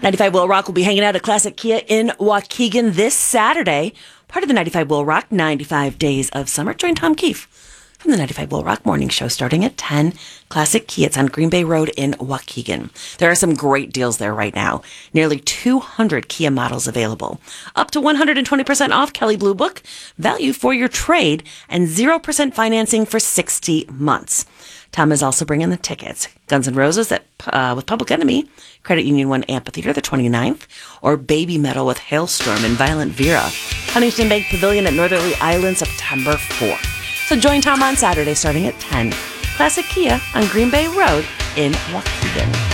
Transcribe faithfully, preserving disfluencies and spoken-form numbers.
ninety-five Will Rock will be hanging out at Classic Kia in Waukegan this Saturday. Part of the ninety-five Will Rock ninety-five Days of Summer. Join Tom Keefe from the ninety-five Will Rock Morning Show starting at ten. Classic Kia. It's on Green Bay Road in Waukegan. There are some great deals there right now. Nearly two hundred Kia models available. Up to one hundred twenty percent off Kelley Blue Book. Value for your trade and zero percent financing for sixty months. Tom is also bringing the tickets. Guns N' Roses at, uh, with Public Enemy, Credit Union one Amphitheater the twenty-ninth, or Baby Metal with Hailstorm and Violent Vera. Huntington Bank Pavilion at Northerly Island September fourth. So join Tom on Saturday starting at ten. Classic Kia on Green Bay Road in Waukegan.